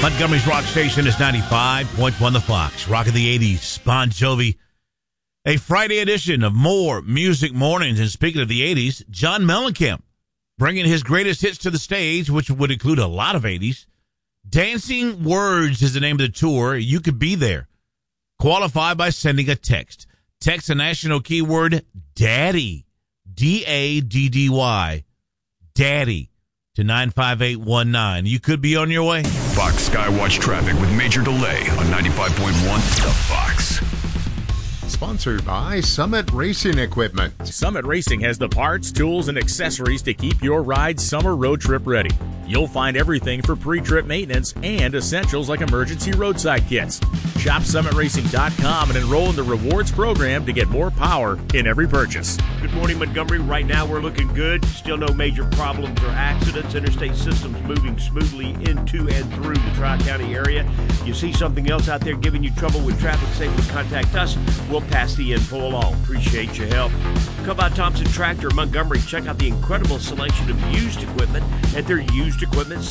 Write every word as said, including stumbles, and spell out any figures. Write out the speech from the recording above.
Montgomery's rock station is ninety-five point one The Fox. Rock of the eighties, Bon Jovi. A Friday edition of More Music Mornings. And speaking of the eighties, John Mellencamp bringing his greatest hits to the stage, which would include a lot of eighties. Dancing Words is the name of the tour. You could be there. Qualify by sending a text. Text the national keyword Daddy, D A D D Y, Daddy, to nine five eight one nine. You could be on your way. Fox Skywatch traffic with major delay on ninety-five point one The Fox. Sponsored by Summit Racing Equipment. Summit Racing has the parts, tools, and accessories to keep your ride summer road trip ready. You'll find everything for pre-trip maintenance and essentials like emergency roadside kits. Shop summit racing dot com and enroll in the rewards program to get more power in every purchase. Good morning, Montgomery. Right now we're looking good. Still no major problems or accidents. Interstate systems moving smoothly into and through the Tri-County area. You see something else out there giving you trouble with traffic, safely contact us. We'll pass the info along. Appreciate your help. Come by Thompson Tractor, Montgomery. Check out the incredible selection of used equipment at their used equipment